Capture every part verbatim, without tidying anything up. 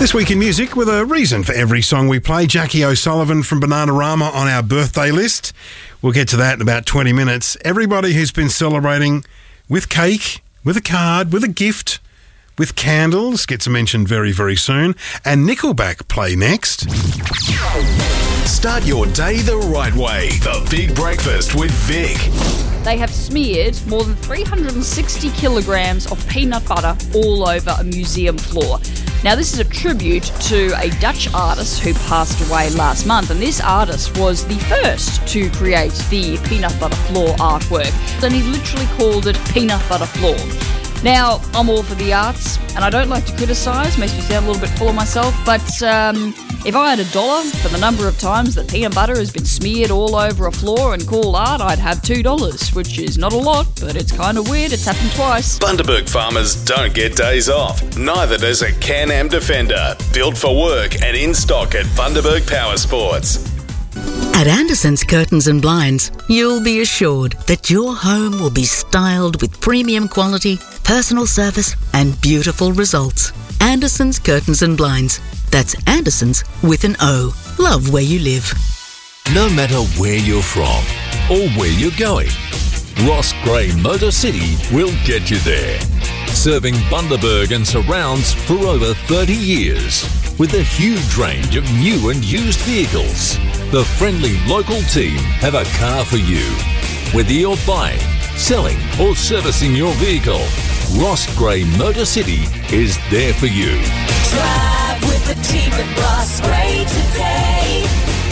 This week in music, with a reason for every song we play, Jackie O'Sullivan from Bananarama on our birthday list. We'll get to that in about twenty minutes. Everybody who's been celebrating with cake, with a card, with a gift, with candles gets mentioned very, very soon. And Nickelback play next. Start your day the right way. The Big Breakfast with Vic. They have smeared more than three hundred sixty kilograms of peanut butter all over a museum floor. Now, this is a tribute to a Dutch artist who passed away last month, and this artist was the first to create the peanut butter floor artwork, and he literally called it Peanut Butter Floor. Now, I'm all for the arts, and I don't like to criticise, makes me sound a little bit full of myself, but um, if I had a dollar for the number of times that peanut butter has been smeared all over a floor and called art, I'd have two dollars, which is not a lot, but it's kind of weird. It's happened twice. Bundaberg farmers don't get days off. Neither does a Can-Am Defender. Built for work and in stock at Bundaberg Power Sports. At Anderson's Curtains and Blinds, you'll be assured that your home will be styled with premium quality, personal service and beautiful results. Anderson's Curtains and Blinds. That's Anderson's with an O. Love where you live. No matter where you're from or where you're going, Ross Gray Motor City will get you there. Serving Bundaberg and surrounds for over thirty years with a huge range of new and used vehicles. The friendly local team have a car for you. Whether you're buying, selling or servicing your vehicle, Ross Gray Motor City is there for you. Drive with the team at Ross Gray today.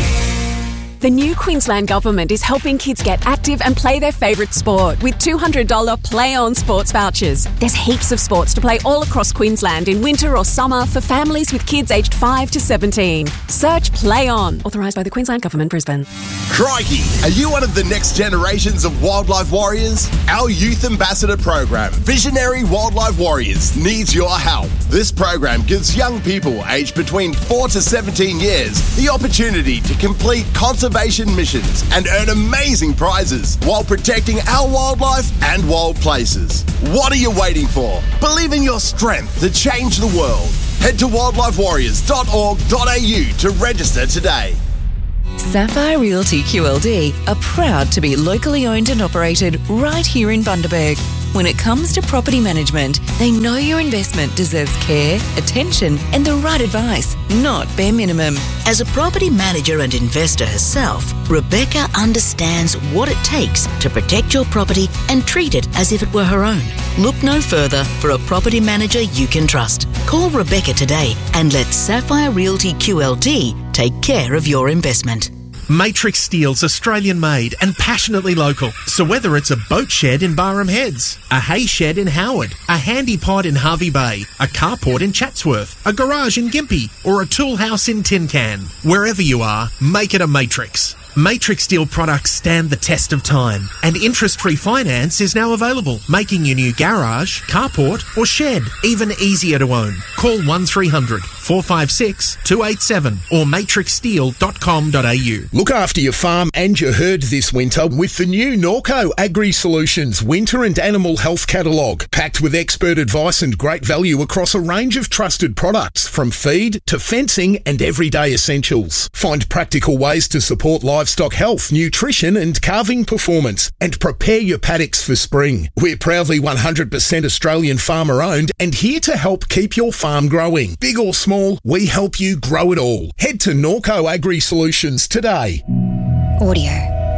The new Queensland Government is helping kids get active and play their favourite sport with two hundred dollars Play On sports vouchers. There's heaps of sports to play all across Queensland in winter or summer for families with kids aged five to seventeen. Search Play On. Authorised by the Queensland Government, Brisbane. Crikey! Are you one of the next generations of wildlife warriors? Our Youth Ambassador program, Visionary Wildlife Warriors, needs your help. This program gives young people aged between four to seventeen years the opportunity to complete conservation missions and earn amazing prizes while protecting our wildlife and wild places. What are you waiting for? Believe in your strength to change the world. Head to wildlife warriors dot org dot a u to register today. Sapphire Realty Q L D are proud to be locally owned and operated right here in Bundaberg. When it comes to property management, they know your investment deserves care, attention and the right advice, not bare minimum. As a property manager and investor herself, Rebecca understands what it takes to protect your property and treat it as if it were her own. Look no further for a property manager you can trust. Call Rebecca today and let Sapphire Realty Q L D take care of your investment. Matrix Steel's Australian-made and passionately local. So whether it's a boat shed in Barham Heads, a hay shed in Howard, a handy pod in Harvey Bay, a carport in Chatsworth, a garage in Gympie, or a tool house in Tin Can, wherever you are, make it a Matrix. Matrix Steel products stand the test of time, and interest-free finance is now available, making your new garage, carport or shed even easier to own. Call one three hundred, four five six, two eight seven or matrix steel dot com dot a u. Look after your farm and your herd this winter with the new Norco Agri Solutions Winter and Animal Health Catalogue, packed with expert advice and great value across a range of trusted products, from feed to fencing and everyday essentials. Find practical ways to support livestock health, nutrition and calving performance, and prepare your paddocks for spring. We're proudly one hundred percent Australian farmer owned and here to help keep your farm growing. Big or small, we help you grow it all. Head to Norco Agri Solutions today. Audio.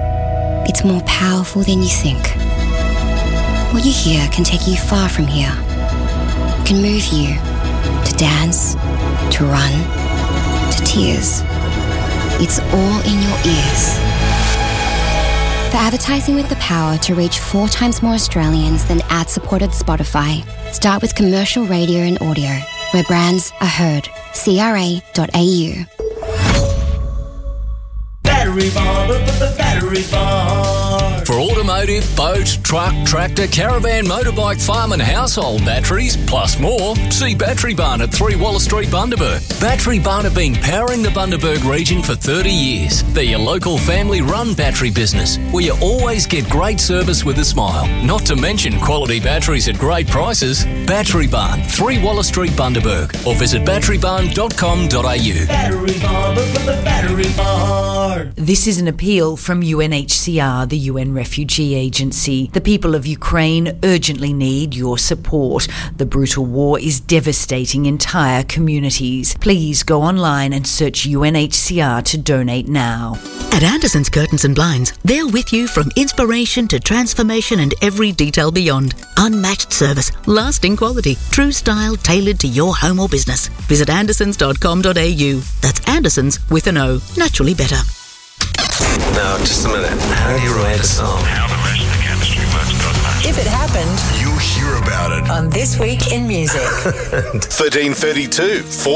It's more powerful than you think. What you hear can take you far from here. It can move you to dance, to run, to tears. It's all in your ears. For advertising with the power to reach four times more Australians than ad-supported Spotify, start with commercial radio and audio, where brands are heard. C R A dot A U. Battery bar, the battery bar. For For automotive, boat, truck, tractor, caravan, motorbike, farm and household batteries, plus more, see Battery Barn at three Waller Street, Bundaberg. Battery Barn have been powering the Bundaberg region for thirty years. They're your local family-run battery business, where you always get great service with a smile. Not to mention quality batteries at great prices. Battery Barn, three Waller Street, Bundaberg, or visit battery barn dot com dot a u. Battery Barn, Battery Barn. This is an appeal from U N H C R, the U N Refugee Agency. The people of Ukraine urgently need your support. The brutal war is devastating entire communities. Please go online and search U N H C R to donate now. At Anderson's Curtains and Blinds, they're with you from inspiration to transformation and every detail beyond. Unmatched service, lasting quality, true style tailored to your home or business. Visit andersons dot com dot a u. That's Andersons with an O. Naturally better. Now, just a minute. How do you write a song? How the rest of the chemistry works doesn't matter. If it happened, You'll hear about it on This Week in Music. thirteen thirty-two